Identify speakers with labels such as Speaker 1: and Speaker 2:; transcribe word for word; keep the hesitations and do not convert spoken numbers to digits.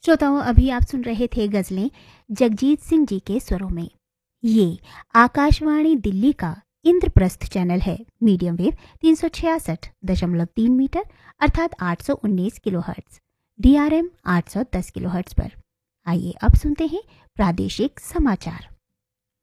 Speaker 1: श्रोताओं, अभी आप सुन रहे थे गजलें जगजीत सिंह जी के स्वरों में। ये आकाशवाणी दिल्ली का इंद्रप्रस्थ चैनल है। मीडियम वेव तीन सौ छियासठ दशमलव तीन मीटर अर्थात आठ सौ उन्नीस kilo hertz, D R M आठ सौ दस किलो हर्ट्ज पर। आइए अब सुनते हैं प्रादेशिक समाचार।